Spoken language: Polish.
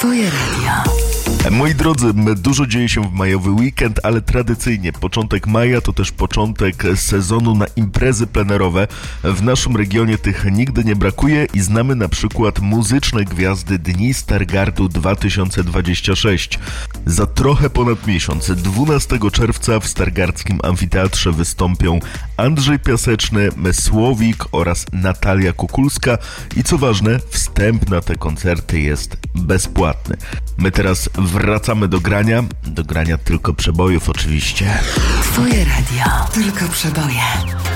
Twoje radio. Moi drodzy, dużo dzieje się w majowy weekend, ale tradycyjnie początek maja to też początek sezonu na imprezy plenerowe. W naszym regionie tych nigdy nie brakuje i znamy na przykład muzyczne gwiazdy Dni Stargardu 2026. Za trochę ponad miesiąc, 12 czerwca w Stargardzkim Amfiteatrze wystąpią Andrzej Piaseczny, Słowik oraz Natalia Kukulska i co ważne, wstęp na te koncerty jest bezpłatny. My teraz wracamy do grania tylko przebojów oczywiście. Twoje radio, tylko przeboje.